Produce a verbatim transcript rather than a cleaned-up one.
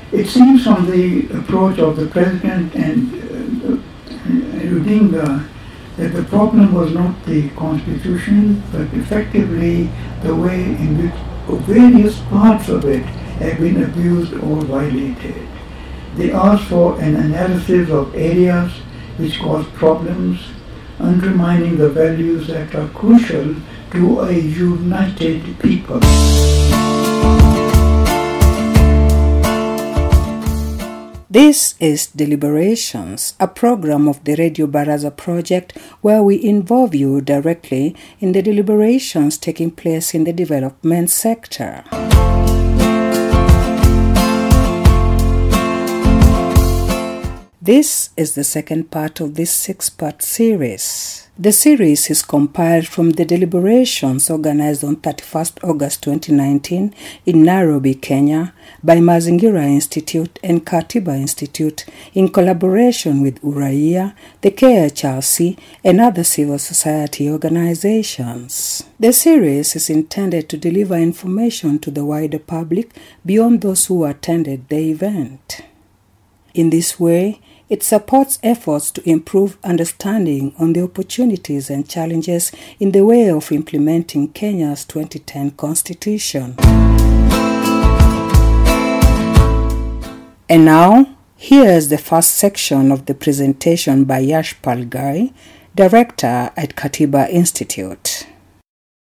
It seems from the approach of the President and uh, Odinga that the problem was not the Constitution, but effectively the way in which various parts of it have been abused or violated. They asked for an analysis of areas which cause problems, undermining the values that are crucial to a united people. This is Deliberations, a program of the Radio Baraza project where we involve you directly in the deliberations taking place in the development sector. This is the second part of this six-part series. The series is compiled from the deliberations organized on thirty-first August twenty nineteen in Nairobi, Kenya, by Mazingira Institute and Katiba Institute in collaboration with Uraia, the K H R C, and other civil society organizations. The series is intended to deliver information to the wider public beyond those who attended the event. In this way, it supports efforts to improve understanding on the opportunities and challenges in the way of implementing Kenya's twenty ten Constitution. And now, here is the first section of the presentation by Yash Palgai, Director at Katiba Institute.